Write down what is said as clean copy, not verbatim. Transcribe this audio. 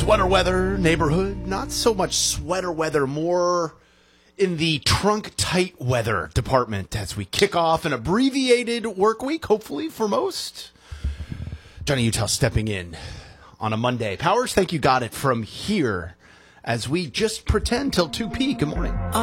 Sweater weather neighborhood. Not so much sweater weather, more in the trunk tight weather department as we kick off an abbreviated work week, hopefully for most. Johnny Utah stepping in on a Monday. Powers, think you got it from here as we just pretend till 2 p.m. Good morning.